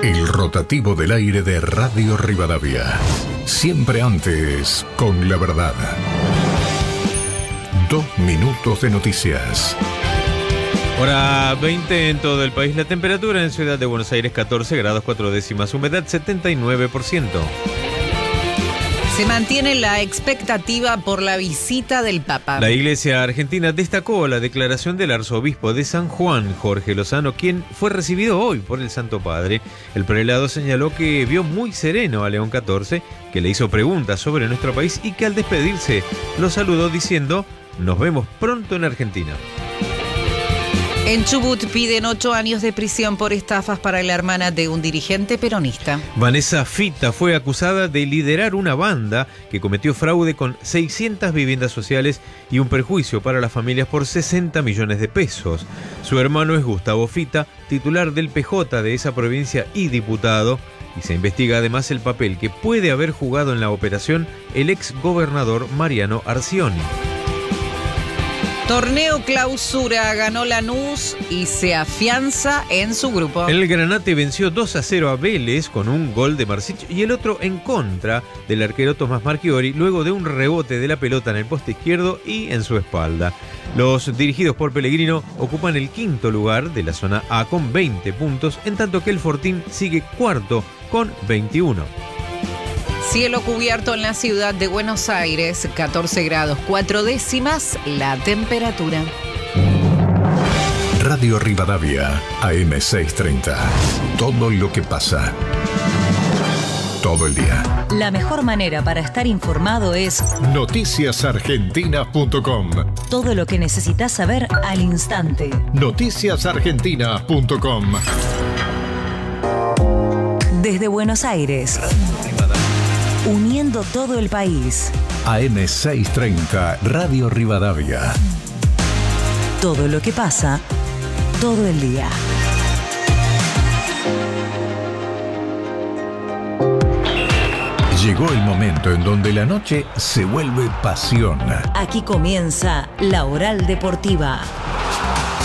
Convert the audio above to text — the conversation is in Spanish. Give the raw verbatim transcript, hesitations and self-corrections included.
El rotativo del aire de Radio Rivadavia. Siempre antes, con la verdad. Dos minutos de noticias. Hora veinte en todo el país. La temperatura en Ciudad de Buenos Aires catorce grados cuatro décimas. Humedad setenta y nueve por ciento. Se mantiene la expectativa por la visita del Papa. La Iglesia Argentina destacó la declaración del arzobispo de San Juan, Jorge Lozano, quien fue recibido hoy por el Santo Padre. El prelado señaló que vio muy sereno a León catorce, que le hizo preguntas sobre nuestro país y que al despedirse lo saludó diciendo: "Nos vemos pronto en Argentina". En Chubut piden ocho años de prisión por estafas para la hermana de un dirigente peronista. Vanessa Fita fue acusada de liderar una banda que cometió fraude con seiscientas viviendas sociales y un perjuicio para las familias por sesenta millones de pesos. Su hermano es Gustavo Fita, titular del P J de esa provincia y diputado, y se investiga además el papel que puede haber jugado en la operación el ex gobernador Mariano Arcioni. Torneo Clausura, ganó Lanús y se afianza en su grupo. El Granate venció dos a cero a Vélez con un gol de Marcich y el otro en contra del arquero Tomás Marchiori luego de un rebote de la pelota en el poste izquierdo y en su espalda. Los dirigidos por Pellegrino ocupan el quinto lugar de la zona A con veinte puntos, en tanto que el Fortín sigue cuarto con veintiuno. Cielo cubierto en la ciudad de Buenos Aires, catorce grados cuatro décimas la temperatura. Radio Rivadavia, A M seiscientos treinta. Todo lo que pasa. Todo el día. La mejor manera para estar informado es noticias argentinas punto com. Todo lo que necesitas saber al instante. noticias argentinas punto com. Desde Buenos Aires. Uniendo todo el país. A M seiscientos treinta, Radio Rivadavia. Todo lo que pasa, todo el día. Llegó el momento en donde la noche se vuelve pasión. Aquí comienza La Oral Deportiva.